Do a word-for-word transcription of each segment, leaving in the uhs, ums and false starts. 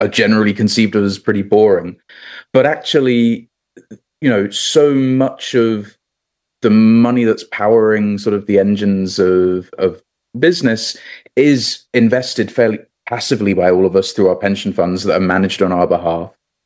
are generally conceived of as pretty boring. But actually, you know, so much of the money that's powering sort of the engines of, of business is invested fairly passively by all of us through our pension funds that are managed on our behalf.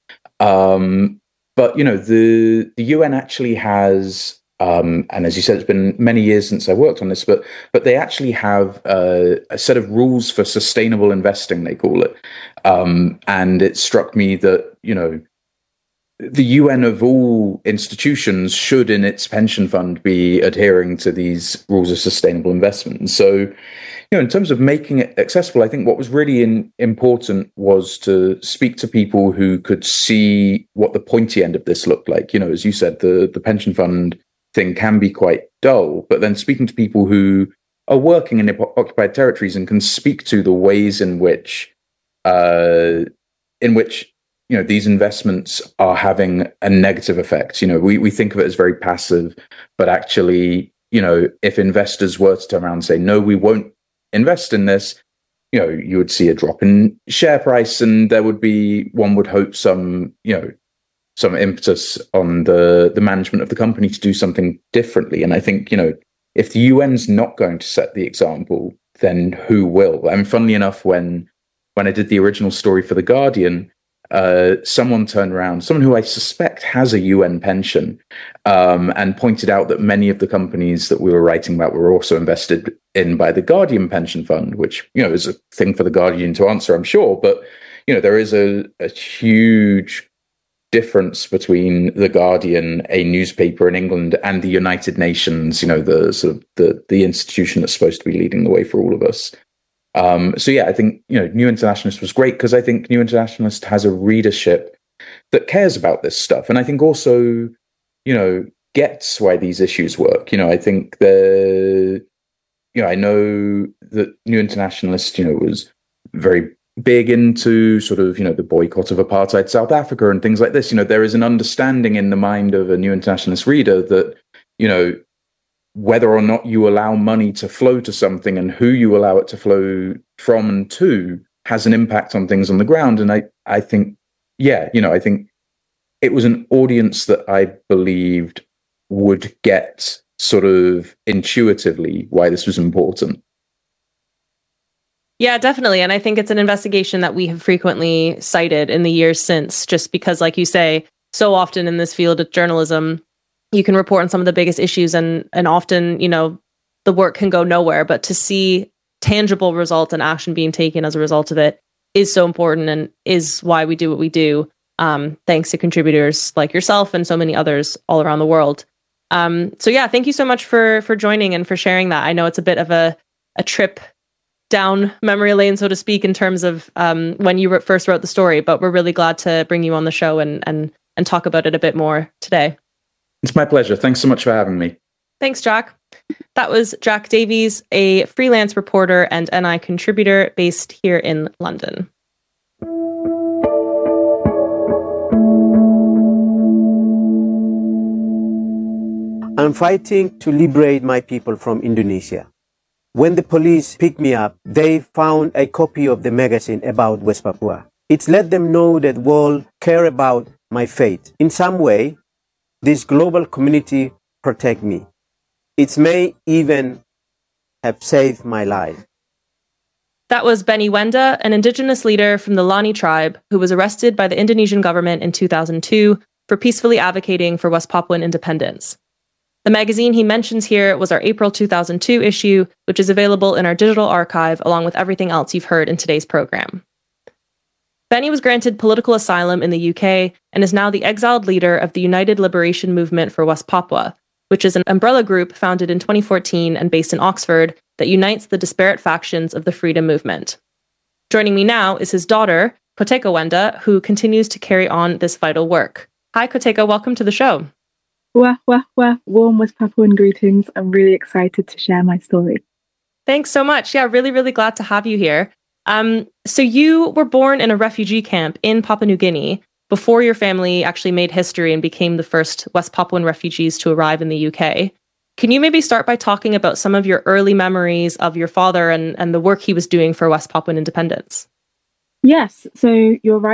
Um, but, you know, the, the U N actually has, um, and as you said, it's been many years since I worked on this, but but they actually have uh, a set of rules for sustainable investing, they call it. Um, and it struck me that, you know, the U N of all institutions should in its pension fund be adhering to these rules of sustainable investment. So, you know, in terms of making it accessible, I think what was really in, important was to speak to people who could see what the pointy end of this looked like. You know, as you said, the, the pension fund thing can be quite dull, but then speaking to people who are working in occupied territories and can speak to the ways in which, uh, in which, you know, these investments are having a negative effect. You know, we, we think of it as very passive, but actually, you know, if investors were to turn around and say, no, we won't invest in this, you know, you would see a drop in share price, and there would be, one would hope, some, you know, some impetus on the, the management of the company to do something differently. And I think, you know, if the U N's not going to set the example, then who will? I mean, funnily enough, when when I did the original story for The Guardian, uh, someone turned around, someone who I suspect has a U N pension, um, and pointed out that many of the companies that we were writing about were also invested in by the Guardian pension fund, which, you know, is a thing for the Guardian to answer, I'm sure. But, you know, there is a, a huge difference between the Guardian, a newspaper in England, and the United Nations, you know, the sort of the, the institution that's supposed to be leading the way for all of us. Um, so, yeah, I think, you know, New Internationalist was great because I think New Internationalist has a readership that cares about this stuff. And I think also, you know, gets why these issues work. You know, I think the, you know, I know that New Internationalist, you know, was very big into sort of, you know, the boycott of apartheid South Africa and things like this. You know, there is an understanding in the mind of a New Internationalist reader that, you know, whether or not you allow money to flow to something and who you allow it to flow from and to has an impact on things on the ground. And I, I think, yeah, you know, I think it was an audience that I believed would get sort of intuitively why this was important. Yeah, definitely. And I think it's an investigation that we have frequently cited in the years since, just because, like you say, so often in this field of journalism, you can report on some of the biggest issues and and often, you know, the work can go nowhere. But to see tangible results and action being taken as a result of it is so important and is why we do what we do, um, thanks to contributors like yourself and so many others all around the world. Um, so, yeah, thank you so much for for joining and for sharing that. I know it's a bit of a, a trip down memory lane, so to speak, in terms of um, when you first wrote the story, but we're really glad to bring you on the show and and and talk about it a bit more today. It's my pleasure. Thanks so much for having me. Thanks, Jack. That was Jack Davies, a freelance reporter and N I contributor based here in London. I'm fighting to liberate my people from Indonesia. When the police picked me up, they found a copy of the magazine about West Papua. It's let them know that the world care about my fate. In some way, this global community protect me. It may even have saved my life. That was Benny Wenda, an indigenous leader from the Lani tribe who was arrested by the Indonesian government in two thousand two for peacefully advocating for West Papuan independence. The magazine he mentions here was our April two thousand two issue, which is available in our digital archive along with everything else you've heard in today's program. Benny was granted political asylum in the U K and is now the exiled leader of the United Liberation Movement for West Papua, which is an umbrella group founded in twenty fourteen and based in Oxford that unites the disparate factions of the freedom movement. Joining me now is his daughter, Koteka Wenda, who continues to carry on this vital work. Hi, Koteka, welcome to the show. Wah, wah, wah, warm West Papuan greetings. I'm really excited to share my story. Thanks so much. Yeah, really, really glad to have you here. Um, so you were born in a refugee camp in Papua New Guinea before your family actually made history and became the first West Papuan refugees to arrive in the U K. Can you maybe start by talking about some of your early memories of your father and, and the work he was doing for West Papuan independence? Yes, so you're right.